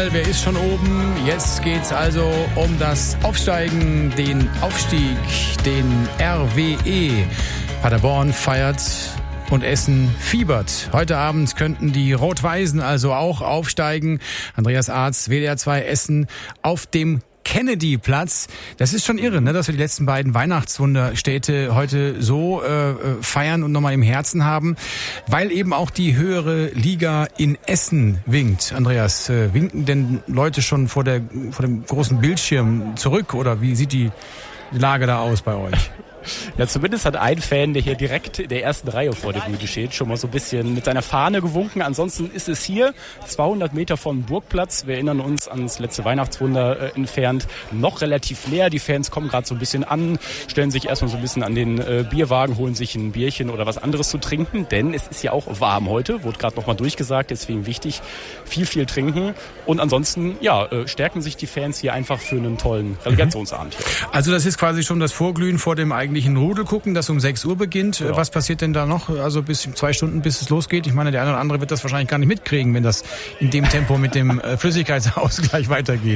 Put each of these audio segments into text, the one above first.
Fußball, wer ist schon oben? Jetzt geht's also um das Aufsteigen, den Aufstieg, den RWE. Paderborn feiert und Essen fiebert. Heute Abend könnten die Rot-Weißen also auch aufsteigen. Andreas Arz, WDR 2 Essen auf dem Kennedy-Platz. Das ist schon irre, ne, dass wir die letzten beiden Weihnachtswunderstädte heute so feiern und nochmal im Herzen haben, weil eben auch die höhere Liga in Essen winkt. Andreas, winken denn Leute schon vor dem großen Bildschirm zurück oder wie sieht die Lage da aus bei euch? Ja, zumindest hat ein Fan, der hier direkt in der ersten Reihe vor der Bühne steht, schon mal so ein bisschen mit seiner Fahne gewunken. Ansonsten ist es hier 200 Meter vom Burgplatz. Wir erinnern uns ans letzte Weihnachtswunder entfernt. Noch relativ leer. Die Fans kommen gerade so ein bisschen an, stellen sich erstmal so ein bisschen an den Bierwagen, holen sich ein Bierchen oder was anderes zu trinken. Denn es ist ja auch warm heute, wurde gerade nochmal durchgesagt. Deswegen wichtig, viel trinken. Und ansonsten, ja, stärken sich die Fans hier einfach für einen tollen Relegationsabend hier. Also das ist quasi schon das Vorglühen vor dem eigentlichen Rudel gucken, das um 6 Uhr beginnt. Ja. Was passiert denn da noch? Also bis 2 Stunden, bis es losgeht? Ich meine, der eine oder andere wird das wahrscheinlich gar nicht mitkriegen, wenn das in dem Tempo mit dem Flüssigkeitsausgleich weitergeht.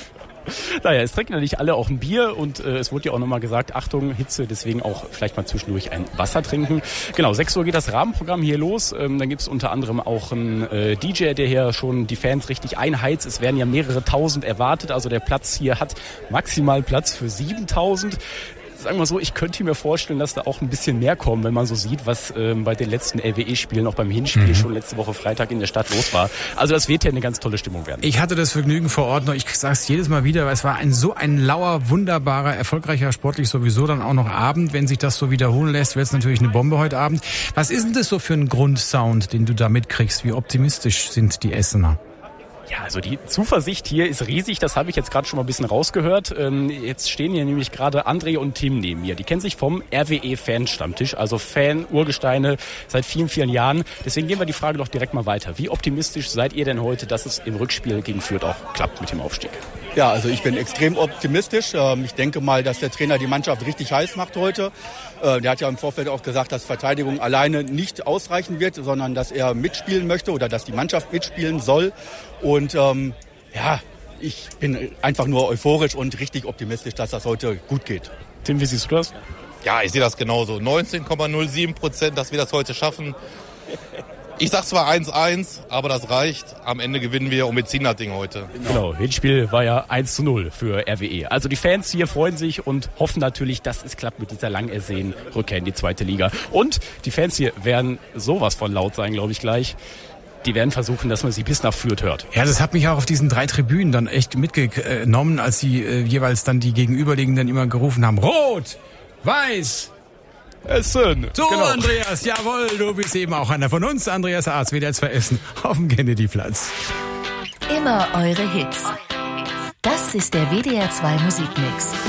Naja, es trinken natürlich alle auch ein Bier und es wurde ja auch nochmal gesagt, Achtung, Hitze, deswegen auch vielleicht mal zwischendurch ein Wasser trinken. Genau, 6 Uhr geht das Rahmenprogramm hier los. Dann gibt's unter anderem auch einen DJ, der hier schon die Fans richtig einheizt. Es werden ja mehrere tausend erwartet, also der Platz hier hat maximal Platz für 7000. Sagen wir so, ich könnte mir vorstellen, dass da auch ein bisschen mehr kommen, wenn man so sieht, was bei den letzten RWE-Spielen, auch beim Hinspiel schon letzte Woche Freitag in der Stadt los war. Also das wird ja eine ganz tolle Stimmung werden. Ich hatte das Vergnügen vor Ort noch, ich sage es jedes Mal wieder, weil es war so ein lauer, wunderbarer, erfolgreicher, sportlich sowieso dann auch noch Abend. Wenn sich das so wiederholen lässt, wird es natürlich eine Bombe heute Abend. Was ist denn das so für ein Grundsound, den du da mitkriegst? Wie optimistisch sind die Essener? Ja, also die Zuversicht hier ist riesig, das habe ich jetzt gerade schon mal ein bisschen rausgehört. Jetzt stehen hier nämlich gerade André und Tim neben mir. Die kennen sich vom RWE-Fan-Stammtisch, also Fan-Urgesteine seit vielen Jahren. Deswegen gehen wir die Frage doch direkt mal weiter. Wie optimistisch seid ihr denn heute, dass es im Rückspiel gegen Fürth auch klappt mit dem Aufstieg? Ja, also ich bin extrem optimistisch. Ich denke mal, dass der Trainer die Mannschaft richtig heiß macht heute. Der hat ja im Vorfeld auch gesagt, dass Verteidigung alleine nicht ausreichen wird, sondern dass er mitspielen möchte oder dass die Mannschaft mitspielen soll. Und ja, ich bin einfach nur euphorisch und richtig optimistisch, dass das heute gut geht. Tim, wie siehst du das? Ja, ich sehe das genauso. 19,07%, dass wir das heute schaffen. Ich sag zwar 1-1, aber das reicht. Am Ende gewinnen wir und wir ziehen das Ding heute. Genau, Hinspiel war ja 1-0 für RWE. Also die Fans hier freuen sich und hoffen natürlich, dass es klappt mit dieser lang ersehnten Rückkehr in die zweite Liga. Und die Fans hier werden sowas von laut sein, glaube ich, gleich. Die werden versuchen, dass man sie bis nach Fürth hört. Ja, das hat mich auch auf diesen 3 Tribünen dann echt mitgenommen, als sie jeweils dann die Gegenüberliegenden immer gerufen haben. Rot, Weiß, Essen. So, genau. Andreas, jawohl, du bist eben auch einer von uns. Andreas Arz, WDR 2 Essen auf dem Kennedy-Platz. Immer eure Hits. Das ist der WDR 2 Musikmix.